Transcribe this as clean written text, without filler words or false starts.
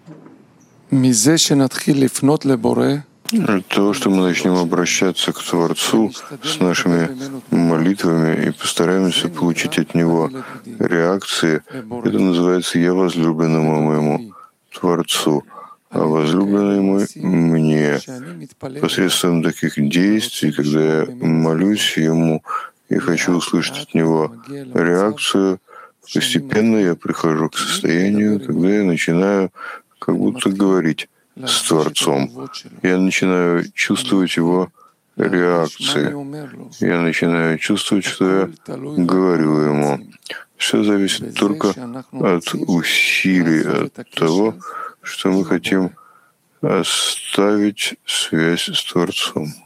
От того, что мы начнем обращаться к Творцу с нашими молитвами и постараемся получить от Него реакции, это называется «Я возлюбленному моему Творцу», а возлюбленный мой мне. Посредством таких действий, когда я молюсь Ему и хочу услышать от Него реакцию, постепенно я прихожу к состоянию, когда я начинаю как будто говорить с Творцом. Я начинаю чувствовать Его реакции. Я начинаю чувствовать, что я говорю Ему. Все зависит только от усилий, от того, что мы хотим оставить связь с Творцом.